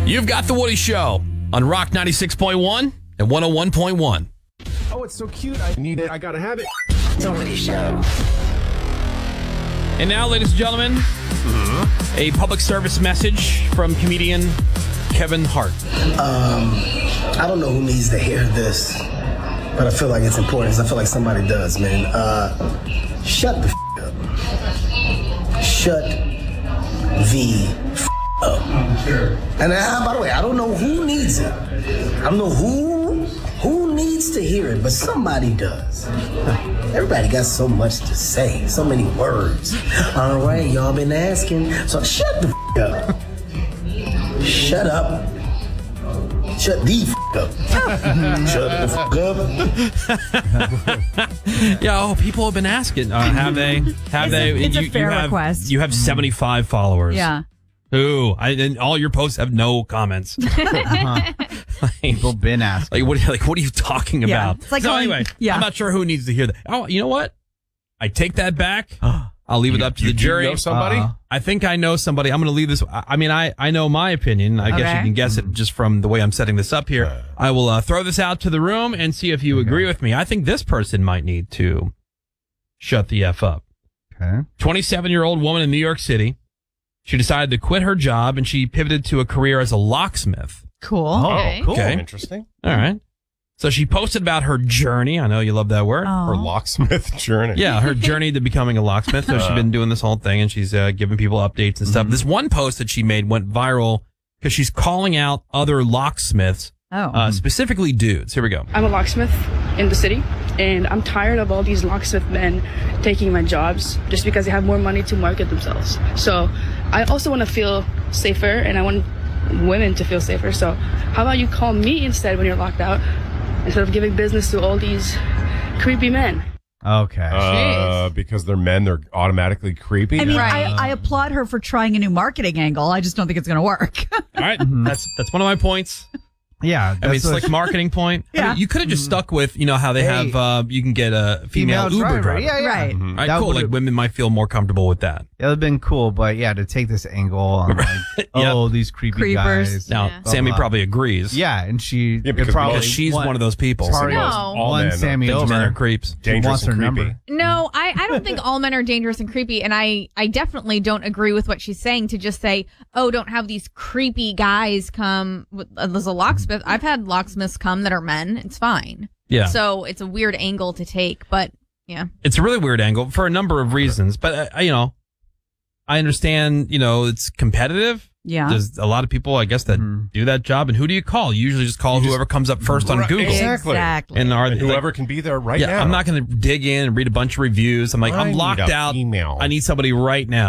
You've got The Woody Show on Rock 96.1 and 101.1. Oh, it's so cute. I need it. I gotta have it. The Woody Show. And now, ladies and gentlemen, a public service message from comedian Kevin Hart. I don't know who needs to hear this, but I feel like it's important because I feel like somebody does, man. Shut the up. Shut the up. And by the way, I don't know who needs it. I don't know who needs to hear it, but somebody does. Everybody got so much to say, so many words. All right, y'all been asking, so shut the up. Shut up. Shut the up. Shut the up. Yeah, people have been asking. Have they? Have they? It's a fair request. You have 75 followers. Yeah. Ooh, and all your posts have no comments. People been asking. What are you talking Yeah. about? It's like so going- anyway, yeah. I'm not sure who needs to hear that. Oh, you know what? I take that back. I'll leave it up to the jury. You know somebody? I think I know somebody. I'm going to leave this. I mean, I know my opinion. I guess Okay. you can guess it just from the way I'm setting this up here. I will throw this out to the room and see if you agree with me. I think this person might need to shut the F up. Okay. 27-year-old woman in New York City. She decided to quit her job and she pivoted to a career as a locksmith. Cool. Oh, cool. Okay. Interesting. All right. So she posted about her journey. I know you love that word. Her locksmith journey. Yeah, her journey to becoming a locksmith. So she's been doing this whole thing, and she's giving people updates and stuff. This one post that she made went viral because she's calling out other locksmiths, specifically dudes. Here we go. I'm a locksmith in the city, and I'm tired of all these locksmith men taking my jobs just because they have more money to market themselves. So I also want to feel safer, and I want women to feel safer. So how about you call me instead when you're locked out, instead of giving business to all these creepy men? Okay. Because they're men, they're automatically creepy. I mean, Right. I applaud her for trying a new marketing angle. I just don't think it's going to work. All right, that's one of my points. Yeah. I mean, it's like marketing point. I Yeah. mean, you could have just stuck with, how they have, you can get a female Uber driver. Yeah, yeah. Right. All right, That cool. would've- Like women might feel more comfortable with that. It would have been cool, but yeah, to take this angle on like, these creepy Creepers. guys. Now, Yeah. Sammy probably agrees. Yeah, and she Yeah, because probably because she's won- one of those people. Sorry, No. all won men Sammy Thinks men are over. creeps. dangerous wants her and creepy. number. No, I don't think all men are dangerous and creepy. And I definitely don't agree with what she's saying to just say, oh, don't have these creepy guys come as a locksmith. I've had locksmiths come that are men. It's fine. Yeah. So it's a weird angle to take, but yeah. It's a really weird angle for a number of reasons, but I understand, it's competitive. Yeah. There's a lot of people, I guess, that do that job. And who do you call? You usually just call whoever comes up first on Right, Google. exactly. And And whoever can be there right now. I'm not going to dig in and read a bunch of reviews. I'm like, I I'm need locked a out. email. I need somebody right now.